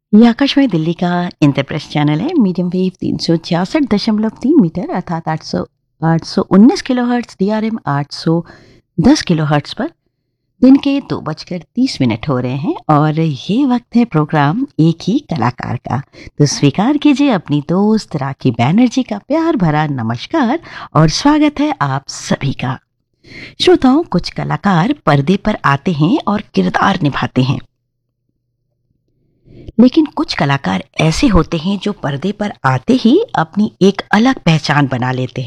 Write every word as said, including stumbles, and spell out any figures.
ये आकाशवाणी दिल्ली का इंद्रप्रस्थ चैनल है। मीडियम वेव तीन सौ छियासठ दशमलव तीन मीटर अर्थात आठ सौ आठ सौ उन्नीस kilo hertz, D R M आठ सौ दस किलो हर्ट्स पर दिन के दो बजकर तीस मिनट हो रहे हैं और ये वक्त है प्रोग्राम एक ही कलाकार का। तो स्वीकार कीजिए अपनी दोस्त राखी बैनर्जी का प्यार भरा नमस्कार और स्वागत है आप सभी का। श्रोताओं, कुछ कलाकार पर्दे पर आते हैं और किरदार निभाते हैं, लेकिन कुछ कलाकार ऐसे होते हैं जो पर्दे पर आते ही अपनी एक अलग पहचान बना लेते हैं।